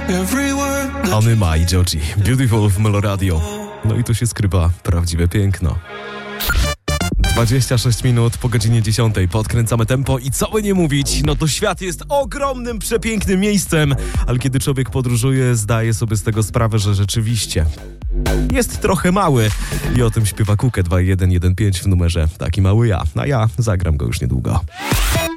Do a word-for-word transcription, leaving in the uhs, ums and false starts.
Anyma i Joji, Beautiful w Meloradio. No i tu się skrywa prawdziwe piękno. dwadzieścia sześć minut po godzinie dziesiątej. Podkręcamy tempo i co by nie mówić, no to świat jest ogromnym, przepięknym miejscem, ale kiedy człowiek podróżuje, zdaje sobie z tego sprawę, że rzeczywiście jest trochę mały. I o tym śpiewa Kukę dwa jeden jeden pięć w numerze Taki Mały Ja. A ja zagram go już niedługo.